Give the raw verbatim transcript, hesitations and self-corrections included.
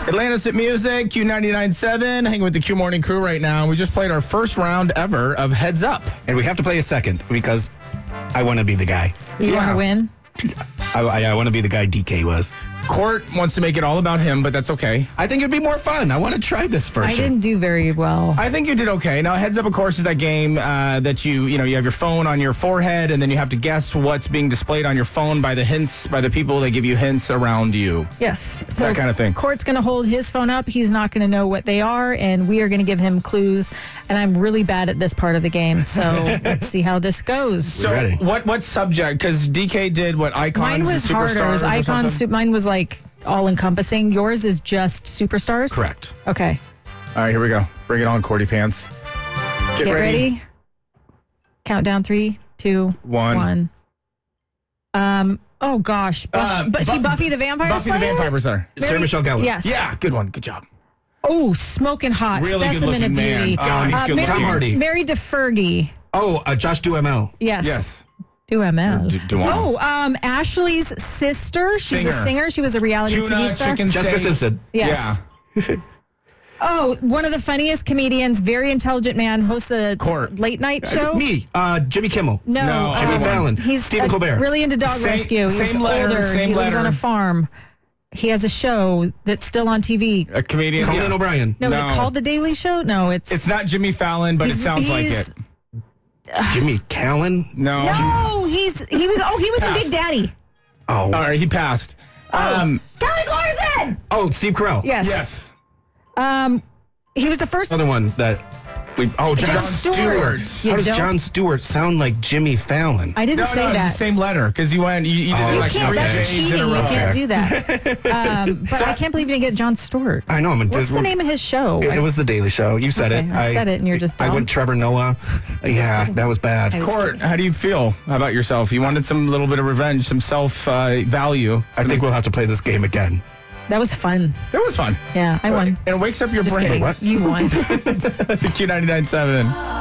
Atlantis at Music, Q ninety-nine point seven, hanging with the Q Morning Crew right now. We just played our first round ever of Heads Up. And we have to play a second because I want to be the guy. You Yeah. want to win? I, I, I want to be the guy D K was. Court wants to make it all about him, but that's okay. I think it'd be more fun. I want to try this first. I didn't do very well. I think you did okay. Now, Heads Up, of course, is that game uh, that you, you know, you have your phone on your forehead, and then you have to guess what's being displayed on your phone by the hints, by the people that give you hints around you. Yes. So That kind of thing. Court's going to hold his phone up. He's not going to know what they are, and we are going to give him clues. And I'm really bad at this part of the game, so let's see how this goes. So, ready. what what subject? Because D K did what icons Mine was and harder. It superstars was or icons. something? Su- mine was like all encompassing. Yours is just superstars. Correct. Okay. All right, here we go. Bring it on, Cordy Pants. Get, Get ready. Countdown three, two, One. one. Um. Oh gosh. Buff- Uh, but she Bu- Buffy the Vampire Buffy Slayer? the Vampire Slayer. Sarah Michelle Gellar. Yes. Yeah, good one. Good job. Oh, smoking hot. Really Specimen good-looking of man. beauty. God, he's Uh, good Mary, looking. Tom Hardy. Mary DeFergie. Oh, uh, Josh Duhamel. Yes. Yes. Do M L. Do- do oh, um, Ashley's sister. She's Singer. a singer. She was a reality T V Tuna, star. chicken Jessica steak. Simpson. Yes. Yeah. Oh, one of the funniest comedians, very intelligent man, hosts a Court. late night show. Me, uh, Jimmy Kimmel. No, No, Jimmy um, Fallon. He's Stephen uh, Colbert. really into dog Same- rescue. He's same letter, older. same he lives on letter. a farm. He has a show that's still on T V. A comedian. Conan Yeah. O'Brien. No, No. is it called The Daily Show? No, it's It's not Jimmy Fallon, but it He's- sounds like he's- it. Jimmy Callan. No. no. He's he was oh he was in Pass. Big Daddy. Oh. All right, he passed. Um, Kelly Clarkson. Oh, Steve Carell. Yes. yes. Um, he was the first. Another one that we. Oh, John, Jon Stewart. Stewart. You How does don't- John Stewart sound like Jimmy Fallon? I didn't No, say no, that. it's the same letter because you went. You, you did Oh, it You like can't. three That's days cheating. in a You row. can't do that. Um, but I can't believe you didn't get Jon Stewart. I know. I'm a, What's the name of his show? It, it was The Daily Show. You said Okay, it. I said it and you're just I dumb. went Trevor Noah. Yeah, that was bad. I was Court, kidding. how do you feel about yourself? You wanted some little bit of revenge, some self uh, value. I think we'll have to play this game again. That was fun. That was fun. Yeah, I won. And it wakes up your Just brain. kidding. What? You won. Q ninety-nine point seven.